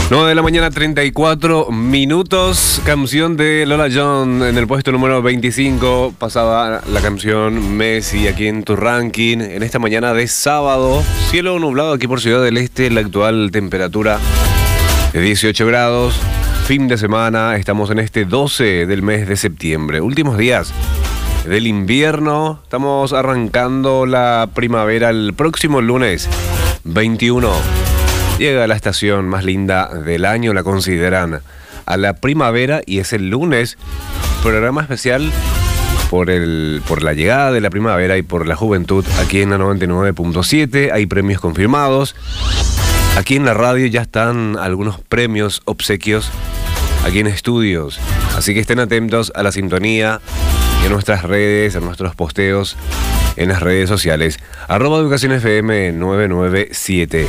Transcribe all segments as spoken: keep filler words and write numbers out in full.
nueve de la mañana, treinta y cuatro minutos. Canción de Lola John en el puesto número veinticinco. Pasaba la canción Messi aquí en tu ranking. En esta mañana de sábado, cielo nublado aquí por Ciudad del Este. La actual temperatura de dieciocho grados. Fin de semana, estamos en este doce del mes de septiembre. Últimos días del invierno. Estamos arrancando la primavera el próximo lunes veintiuno. Llega la estación más linda del año, la consideran a la primavera, y es el lunes, programa especial por, el, por la llegada de la primavera y por la juventud aquí en la noventa y nueve punto siete. Hay premios confirmados. Aquí en la radio ya están algunos premios, obsequios, aquí en estudios. Así que estén atentos a la sintonía, en nuestras redes, en nuestros posteos, en las redes sociales. Arroba Educación F M nueve nueve siete.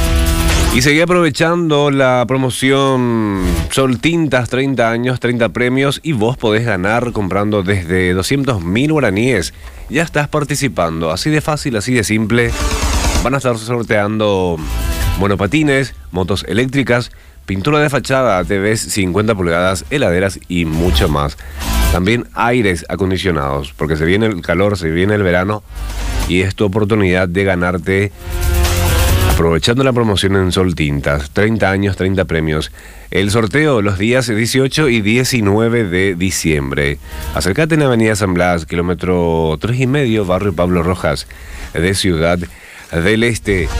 Y seguí aprovechando la promoción Sol Tintas, treinta años, treinta premios, y vos podés ganar comprando desde doscientos mil guaraníes. Ya estás participando, así de fácil, así de simple. Van a estar sorteando monopatines, motos eléctricas, pintura de fachada, T Vs cincuenta pulgadas, heladeras y mucho más. También aires acondicionados, porque se viene el calor, se viene el verano, y es tu oportunidad de ganarte. Aprovechando la promoción en Sol Tintas, treinta años, treinta premios. El sorteo los días dieciocho y diecinueve de diciembre. Acércate en Avenida San Blas, kilómetro tres y medio, barrio Pablo Rojas, de Ciudad del Este.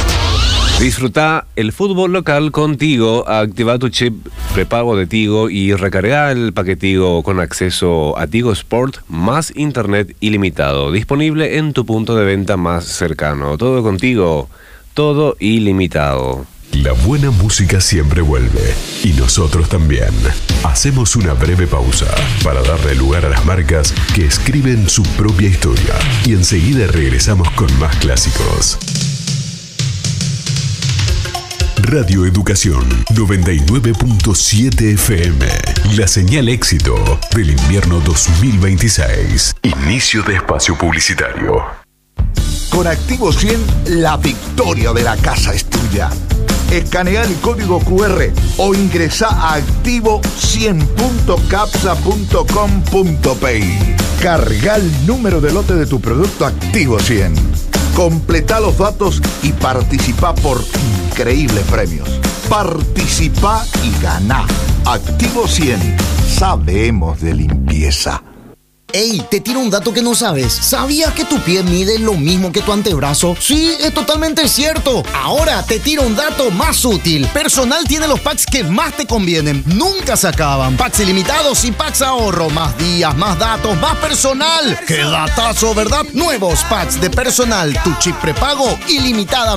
Disfruta el fútbol local con Tigo. Activa tu chip prepago de Tigo y recarga el paquete Tigo con acceso a Tigo Sport más internet ilimitado. Disponible en tu punto de venta más cercano. Todo contigo. Todo ilimitado. La buena música siempre vuelve, y nosotros también. Hacemos una breve pausa para darle lugar a las marcas que escriben su propia historia, y enseguida regresamos con más clásicos. Radio Educación noventa y nueve punto siete F M. La señal éxito del invierno dos mil veintiséis. Inicio de espacio publicitario. Con Activo cien, la victoria de la casa es tuya. Escanea el código Q R o ingresa a activo cien punto capsa punto com punto py. Carga el número de lote de tu producto Activo cien. Completa los datos y participa por increíbles premios. Participa y gana. Activo cien. Sabemos de limpieza. Ey, te tiro un dato que no sabes. ¿Sabías que tu pie mide lo mismo que tu antebrazo? Sí, es totalmente cierto. Ahora te tiro un dato más útil. Personal tiene los packs que más te convienen. Nunca se acaban. Packs ilimitados y packs ahorro. Más días, más datos, más personal. ¡Qué datazo!, ¿verdad? Nuevos packs de Personal. Tu chip prepago ilimitada.